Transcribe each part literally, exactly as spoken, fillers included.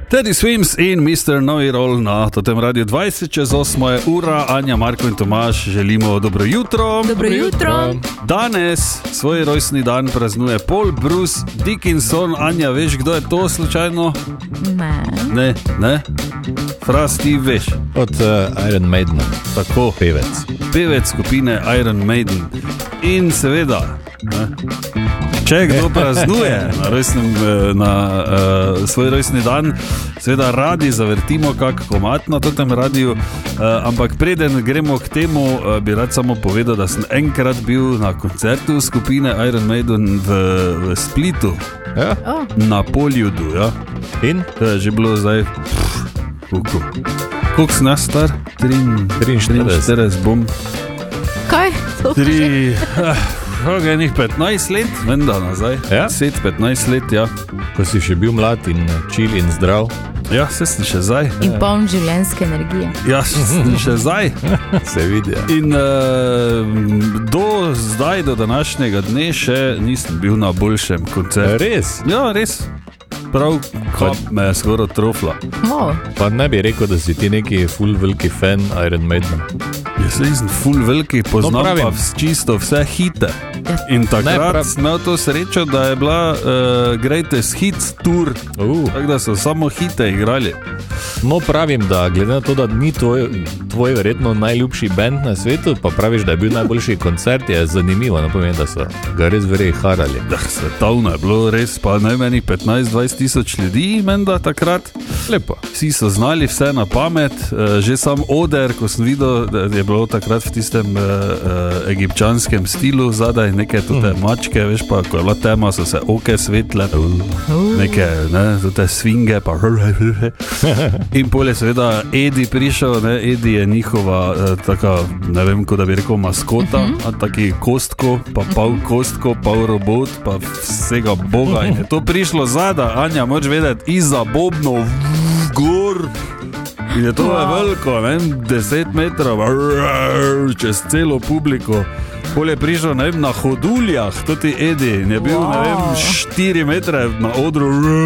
Teddy Swims in mister Novi Roll na totem radiju dvajset čez osmo je ura. Anja, Marko in Tomaž želimo dobro jutro. Dobro jutro. Danes svoj rojstni dan praznuje Paul Bruce Dickinson. Anja, veš, kdo je to slučajno? Ne. Ne, ne? Fras, ti veš. Od uh, Iron Maidena. Tako. Pevec. Pevec skupine Iron Maiden. In seveda, ne? Če kdo praznuje na, rojstnem, na uh, svoj rojstni dan, seveda radi zavrtimo kak komad na totem radiju, uh, ampak preden gremo k temu, uh, bi rad samo povedal, da sem enkrat bil na koncertu skupine Iron Maiden v, v Splitu, Ja? Oh. na Poljudu. Ja. In? To je že bilo zdaj, koliko? Koliko si nas star? triinštirideset bom. Kaj? Tri... Uh, enih petnajst let, venda nazaj. Ja? deset petnajst let, ja. Ko si še bil mlad in čil in zdrav. Ja, se sem še zdaj. In poln življenjske energije. Ja, sem še zdaj. Se vidi. Ja. In uh, do zdaj, do današnjega dne še nisem bil na boljšem koncertu. Res? Ja, res. Prav kap me je skoraj trofla. Oh. Pa ne bi rekel, da si ti neki full veliki fan Iron Maidena. Jaz nisem ful veliki, poznam No, pravim. pa vs- čisto vse hite. Ja. In takrat prav- sem imel to srečo, da je bila uh, Greatest Hits Tour, Uh. tako da so samo hite igrali. No, pravim, da glede na to, da ni tvoj, tvoj verjetno najljubši band na svetu, pa praviš, da je bil najboljši koncert, je zanimivo, ne pomeni, da so ga res verjetno harali. Da, svetovno je bilo res, pa najmenih petnajst dvajset tisoč ljudi, menda takrat. Lepo. Vsi so znali vse na pamet, uh, že sam oder, ko sem videl, da je bilo takrat v tistem uh, uh, egipčanskem stilu, zadaj neke tute mačke, veš pa, ko je bila tema, so se oke svetle, neke, ne, tute svinge, pa in pol je seveda Edi prišel, ne, Edi je njihova uh, taka, ne vem, ko da bi rekel maskota, a taki kostko, pa pol kostko, pol robot, pa vsega boga in je to prišlo zadaj, Anja, moč vedeti, iza bobnov, gor. In je to wow. veliko, ne vem, deset metrov, čez celo publiko. Pol je prišel, ne vem, na hoduljah, to ti Edi, in je bil, wow. ne vem, štiri metre na odru,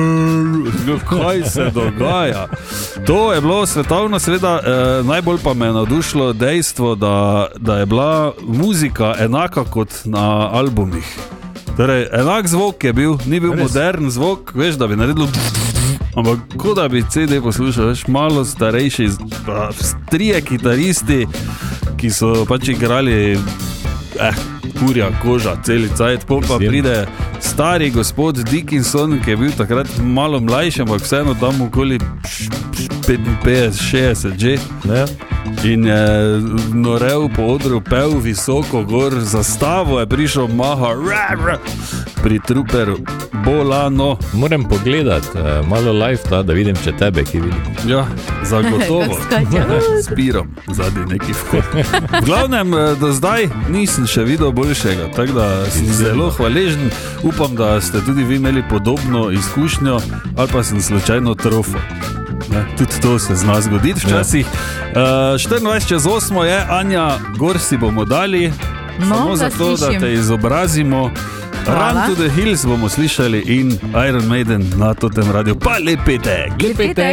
kaj se dogaja. To je bilo svetovno, seveda, eh, najbolj pa me je navdušilo dejstvo, da, da je bila muzika enaka kot na albumih. Torej, enak zvok je bil, ni bil Res? modern zvok, veš, da bi naredilo, ampak kot da bi C D poslušal, veš, malo starejši, pa trije kitaristi, ki so pač igrali, eh, kurja koža, celi cajt, pol pa Zim. pride stari gospod Dickinson, ki je bil takrat malo mlajši, ampak vseeno tam okoli petinpetdeset šestdeset že. Ne? In je norel po odru, pel visoko gor, zastavo je prišel maha, ra, ra, pri truperu, bolano. Moram pogledati uh, malo live ta, da vidim, če tebe, ki vidim. Ja, zagotovo. Skače. S pirom, zadnji neki vhod. V glavnem, eh, do zdaj nisem še videl boljšega, tako da sem zelo hvaležen. Upam, da ste tudi vi imeli podobno izkušnjo, ali pa sem slučajno trofo. Ne, tudi to se zna zgoditi včasih. Uh, štiriindvajset čez osmo je, Anja, gor si bomo dali, No, samo da zato, da slišim. te izobrazimo. Hvala. Run to the Hills bomo slišali in Iron Maiden na totem radiju. Pa lepite! Lepite.